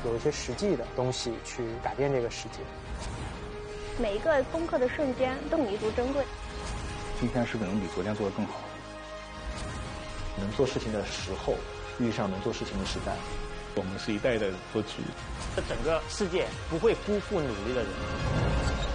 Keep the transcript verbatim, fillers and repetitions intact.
有一些实际的东西去改变这个世界。 每一个攻克的瞬间都弥足珍贵。 今天是不是能比昨天做得更好？ 能做事情的时候遇上能做事情的时代， 我们是一代代的歌曲。 这整个世界不会辜负努力的人。